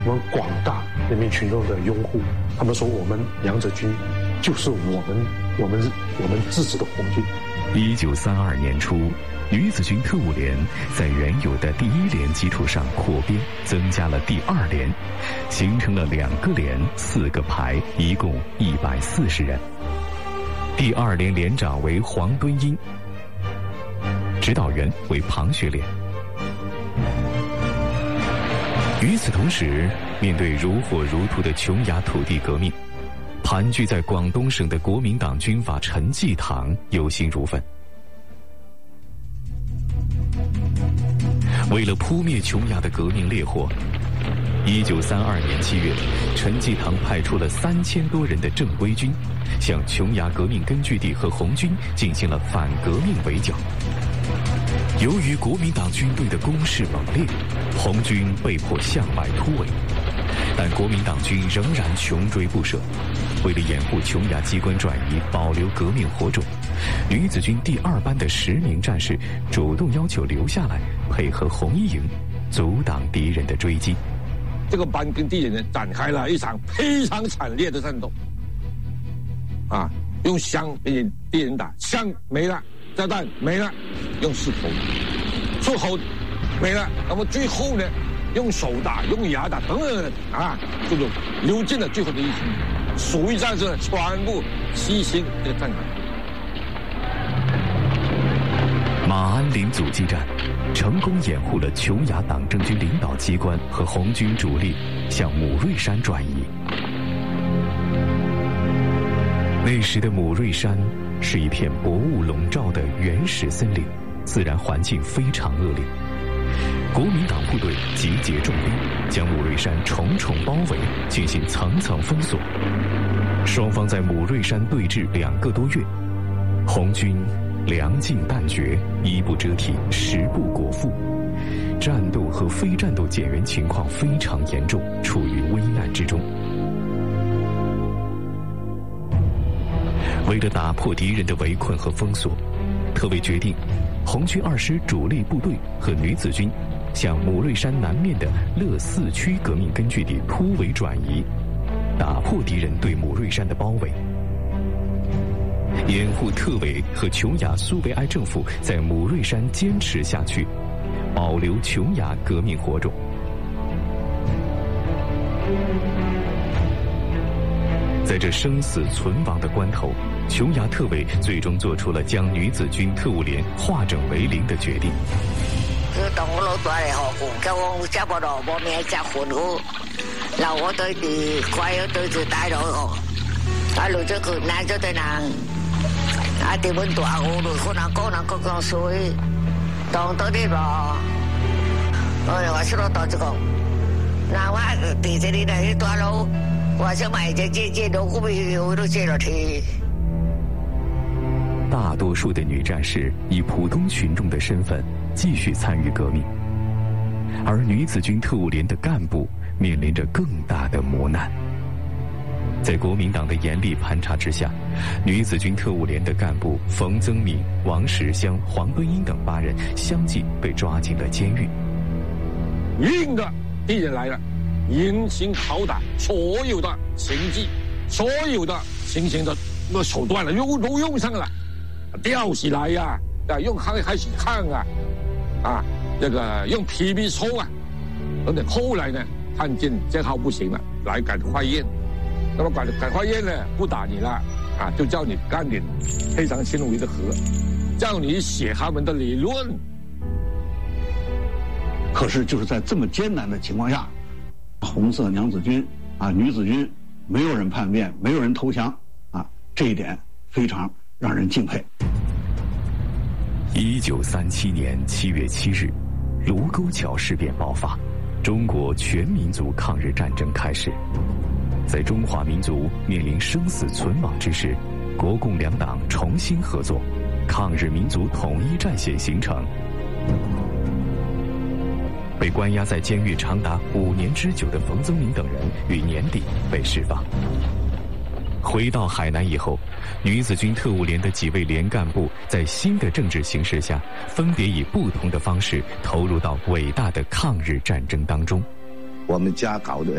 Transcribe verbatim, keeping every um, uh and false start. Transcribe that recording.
我们广大人民群众的拥护，他们说我们梁泽军就是我们我们我们支持的红军。 一九三二年初，女子军特务连在原有的第一连基础上扩编，增加了第二连，形成了两个连、四个排，一共一百四十人。第二连连长为黄敦英，指导员为庞学莲。与此同时，面对如火如荼的琼崖土地革命，盘踞在广东省的国民党军阀陈济棠忧心如焚。为了扑灭琼崖的革命烈火，一九三二年七月，陈济棠派出了三千多人的正规军，向琼崖革命根据地和红军进行了反革命围剿。由于国民党军队的攻势猛烈，红军被迫向外突围，但国民党军仍然穷追不舍。为了掩护琼崖机关转移，保留革命火种，女子军第二班的十名战士主动要求留下来，配合红一营，阻挡敌人的追击。 这个班跟敌人展开了一场非常惨烈的战斗，啊，用枪跟敌人打，枪没了，炸弹没了，用石头，石头没了，那么最后呢，用手打，用牙打，等等啊，这种流尽了最后的一击。属于战士全部牺牲这个战场。 马鞍岭阻击战成功掩护了琼崖党政军领导机关和红军主力向母瑞山转移。那时的母瑞山是一片薄雾笼罩的原始森林，自然环境非常恶劣。国民党部队集结重兵，将母瑞山重重包围，进行层层封锁。双方在母瑞山对峙两个多月，红军粮尽弹绝，衣不遮体，食不果腹，战斗和非战斗减员情况非常严重，处于危难之中。为了打破敌人的围困和封锁，特委决定红军二师主力部队和女子军向母瑞山南面的乐四区革命根据地突围转移，打破敌人对母瑞山的包围，掩护特委和琼崖苏维埃政府在母瑞山坚持下去，保留琼崖革命火种。在这生死存亡的关头，琼崖特委最终做出了将女子军特务连化整为零的决定。 佢當我老大嚟學過，叫我執個羅冇咩執換我，嗱我對住貴咗對住大佬學，啊路咗佢難咗對人，啊點樣大我路可能講能講講水，當多啲咯，我哋話出到當咗講，嗱我地這裡嚟大佬，我想買隻隻隻都我咪我都借落去。 大多数的女战士以普通群众的身份继续参与革命，而女子军特务连的干部面临着更大的磨难。在国民党的严厉盘查之下，女子军特务连的干部冯增敏、王石香、黄敦英等八人相继被抓进了监狱。 硬的敌人来了，严刑拷打，所有的刑具，所有的行刑的那个手段了，用都用上了。吊起来呀、啊，啊，用开开始看啊，啊，这个用皮皮抽啊，等等。后来呢，看见这号不行了，来赶化验。那么赶赶化验呢，不打你了，啊，就叫你干点非常轻微的活，叫你写他们的理论。 可是就是在这么艰难的情况下，红色娘子军啊，女子军没有人叛变，没有人投降啊，这一点非常让人敬佩。 一九三七年七月七日，卢沟桥事变爆发，中国全民族抗日战争开始。在中华民族面临生死存亡之时，国共两党重新合作，抗日民族统一战线形成。被关押在监狱长达五年之久的冯增明等人于年底被释放。回到海南以后，女子军特务连的几位连干部在新的政治形势下，分别以不同的方式投入到伟大的抗日战争当中。 我们家搞的